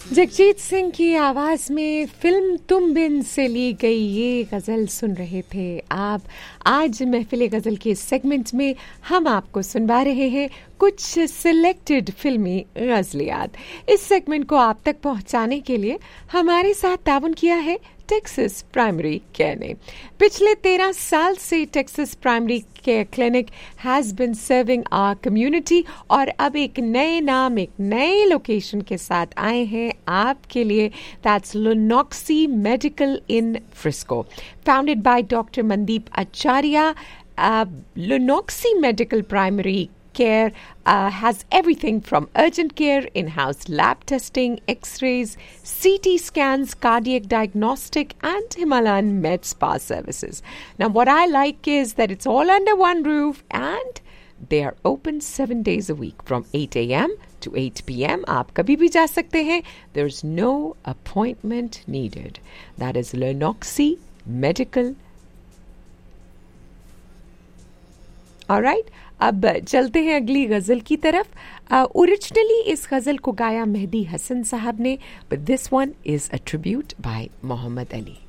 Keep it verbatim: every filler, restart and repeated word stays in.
जगजीत सिंह की आवाज में फिल्म तुम बिन से ली गई ये गजल सुन रहे थे आप। आज महफिल गजल के सेगमेंट में हम आपको सुनवा रहे हैं कुछ सिलेक्टेड फिल्मी गजलियात। इस सेगमेंट को आप तक पहुंचाने के लिए हमारे साथ ताउन किया है टेक्सास प्राइमरी केयर ने। पिछले तेरह साल से Texas primary care clinic has been serving our community और अब एक नए नाम, एक नए लोकेशन के साथ आए हैं आपके लिए। That's लुनॉक्सी medical in Frisco, founded by doctor Mandeep Acharya. Lunoxi Medical Primary Care uh, has everything from urgent care, in-house lab testing, x-rays, C T scans, cardiac diagnostic, and Himalayan med spa services. Now, what I like is that it's all under one roof and they are open seven days a week from eight a.m. to eight p.m. आप कभी भी जा सकते हैं. There's no appointment needed. That is Lunoxi Medical. Alright, अब चलते हैं अगली गजल की तरफ। ओरिजिनली uh, इस गजल को गाया मेहदी हसन साहब ने, but this one is a tribute bye Mohammad Ali.